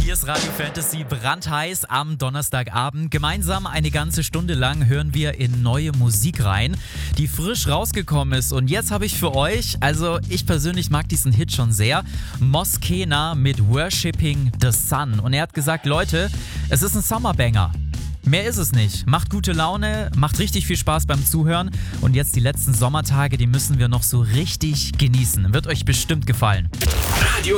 Hier ist Radio Fantasy brandheiß am Donnerstagabend. Gemeinsam eine ganze Stunde lang hören wir in neue Musik rein, die frisch rausgekommen ist. Und jetzt habe ich für euch, also ich persönlich mag diesen Hit schon sehr, Moskena mit Worshipping the Sun. Und er hat gesagt, Leute, es ist ein Summerbanger. Mehr ist es nicht. Macht gute Laune, macht richtig viel Spaß beim Zuhören. Und jetzt die letzten Sommertage, die müssen wir noch so richtig genießen. Wird euch bestimmt gefallen. Radio